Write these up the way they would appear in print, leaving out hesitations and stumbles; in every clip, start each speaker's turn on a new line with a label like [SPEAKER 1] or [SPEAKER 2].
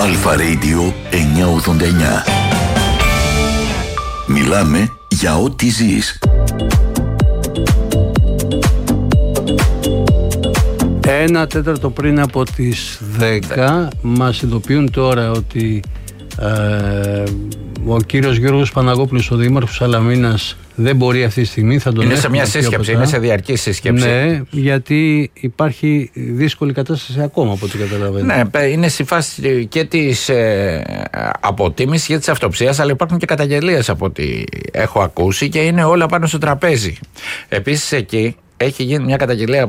[SPEAKER 1] Αλφα Radio 989. Μιλάμε για ό,τι ζεις.
[SPEAKER 2] Ένα τέταρτο πριν από τις 10 μας ειδοποιούν τώρα ότι ο κύριος Γιώργος Παναγόπουλος, ο Δήμαρχος Σαλαμίνας, δεν μπορεί αυτή τη στιγμή. Θα τον
[SPEAKER 3] είναι σε μια σύσκεψη, είναι σε διαρκή σύσκεψη.
[SPEAKER 2] Ναι, γιατί υπάρχει δύσκολη κατάσταση ακόμα από ό,τι καταλαβαίνω.
[SPEAKER 3] Ναι, είναι στη φάση και της αποτίμησης και της αυτοψίας, αλλά υπάρχουν και καταγγελίες από ό,τι έχω ακούσει και είναι όλα πάνω στο τραπέζι. Επίσης εκεί έχει γίνει μια καταγγελία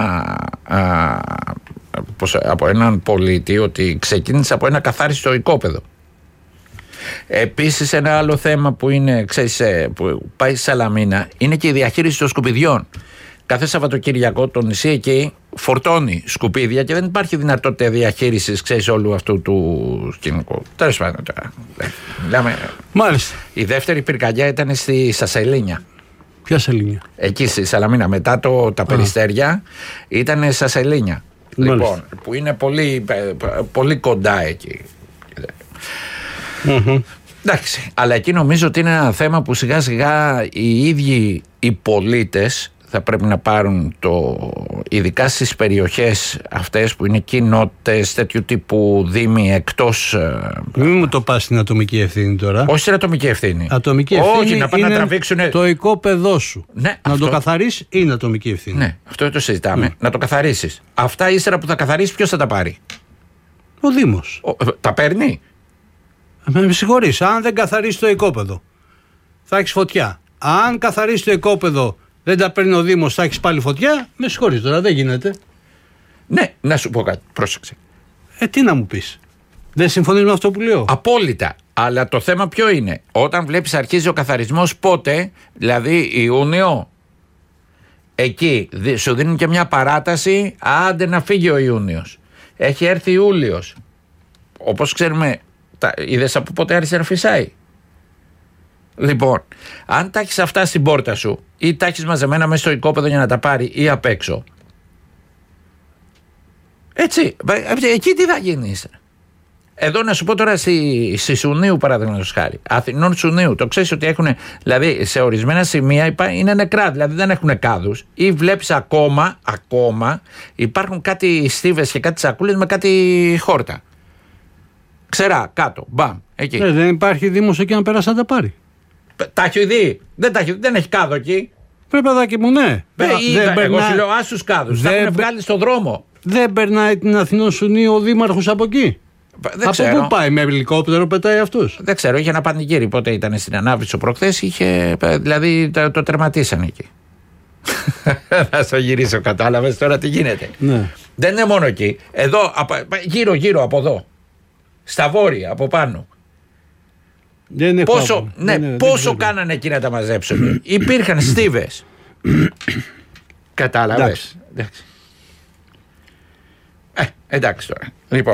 [SPEAKER 3] από έναν πολίτη ότι ξεκίνησε από ένα καθάριστο οικόπεδο. Επίσης ένα άλλο θέμα που είναι, ξέρεις, που πάει στη Σαλαμίνα είναι και η διαχείριση των σκουπιδιών. Κάθε Σαββατοκύριακο το νησί εκεί φορτώνει σκουπίδια και δεν υπάρχει δυνατότητα διαχείρισης, ξέρεις, όλου αυτού του σκηνικού. Τέλος πάντων τώρα.
[SPEAKER 2] Μάλιστα.
[SPEAKER 3] Η δεύτερη πυρκαγιά ήταν στη Σασελίνια.
[SPEAKER 2] Ποια Σελίνια?
[SPEAKER 3] Εκεί στη Σαλαμίνα, μετά τα Περιστέρια, ήταν Σασελίνια. Λοιπόν, που είναι πολύ, πολύ κοντά εκεί. Εντάξει, αλλά εκεί νομίζω ότι είναι ένα θέμα που σιγά σιγά οι ίδιοι οι πολίτες θα πρέπει να πάρουν ειδικά στις περιοχές αυτές που είναι κοινότητες τέτοιου τύπου δήμοι εκτός.
[SPEAKER 2] Μην μου το πας στην ατομική ευθύνη τώρα.
[SPEAKER 3] Όχι στην ατομική ευθύνη.
[SPEAKER 2] Ατομική ευθύνη.
[SPEAKER 3] Όχι, να πάνε να τραβήξουν
[SPEAKER 2] το οικόπεδό σου.
[SPEAKER 3] Ναι,
[SPEAKER 2] να το καθαρίσεις είναι ατομική ευθύνη.
[SPEAKER 3] Ναι, αυτό το συζητάμε. Να το καθαρίσεις. Αυτά ύστερα που θα καθαρίσεις, ποιος θα τα πάρει?
[SPEAKER 2] Ο Δήμος.
[SPEAKER 3] Τα παίρνει.
[SPEAKER 2] Με συγχωρείς, αν δεν καθαρίσει το οικόπεδο θα έχεις φωτιά. Αν καθαρίσει το οικόπεδο, δεν τα παίρνει ο Δήμος, θα έχεις πάλι φωτιά. Με συγχωρείς τώρα, δεν γίνεται.
[SPEAKER 3] Ναι, να σου πω κάτι, πρόσεξε.
[SPEAKER 2] Τι να μου πεις? Δεν συμφωνείς με αυτό που λέω?
[SPEAKER 3] Απόλυτα. Αλλά το θέμα ποιο είναι? Όταν βλέπεις αρχίζει ο καθαρισμός πότε? Δηλαδή Ιούνιο. Εκεί σου δίνουν και μια παράταση, άντε να φύγει ο Ιούνιος. Έχει έρθει Ιούλιος. Όπως ξέρουμε, είδες από πότε άρχισε να φυσάει? Λοιπόν, αν τα έχεις αυτά στην πόρτα σου ή τα έχεις μαζεμένα μέσα στο οικόπεδο για να τα πάρει ή απ' έξω, έτσι, εκεί τι θα γίνει? Εδώ να σου πω τώρα στη Σουνίου, παραδείγματος χάρη, Αθηνών Σουνίου, το ξέρεις ότι έχουν, δηλαδή σε ορισμένα σημεία είναι νεκρά, δηλαδή δεν έχουν κάδους, ή βλέπεις ακόμα υπάρχουν κάτι στίβες και κάτι σακούλες με κάτι χόρτα. Ξερά, κάτω, μπαμ, εκεί.
[SPEAKER 2] Δεν υπάρχει Δήμος εκεί να περάσει να τα πάρει.
[SPEAKER 3] Τα έχει δει. Δεν έχει κάδο εκεί.
[SPEAKER 2] Πρέπει, παιδάκι μου, ναι.
[SPEAKER 3] Εγώ σου λέω άσους κάδους. Τα έχουν βγάλει στον δρόμο.
[SPEAKER 2] Δεν περνάει την Αθηνών Σουνίου ο Δήμαρχος από εκεί?
[SPEAKER 3] Δεν ξέρω.
[SPEAKER 2] Πού πάει, με ελικόπτερο πετάει αυτούς?
[SPEAKER 3] Δεν ξέρω, είχε ένα πανηγύρι. Πότε ήταν στην ανάβηση προχθές, δηλαδή το τερματίσαν εκεί. Θα στο γυρίσω, κατάλαβες τώρα τι γίνεται?
[SPEAKER 2] Ναι.
[SPEAKER 3] Δεν είναι μόνο εκεί. Εδώ, γύρω από εδώ. Στα βόρεια, από πάνω. Πόσο κάνανε εκεί να τα μαζέψουν? Υπήρχαν στίβες. Κατάλαβες? Εντάξει τώρα.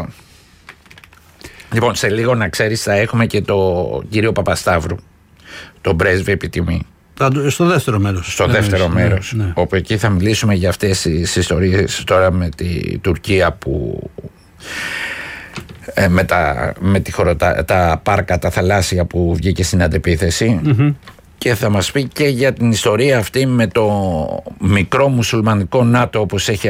[SPEAKER 3] Λοιπόν, σε λίγο να ξέρεις θα έχουμε και το κύριο Παπασταύρου, τον πρέσβη επιτιμή.
[SPEAKER 2] Στο δεύτερο μέρος.
[SPEAKER 3] Στο δεύτερο μέρος. Ναι. Όπου εκεί θα μιλήσουμε για αυτές τις ιστορίες τώρα με τη Τουρκία που με τα πάρκα, τα θαλάσσια που βγήκε στην αντεπίθεση, και θα μας πει και για την ιστορία αυτή με το μικρό μουσουλμανικό ΝΑΤΟ όπως έχει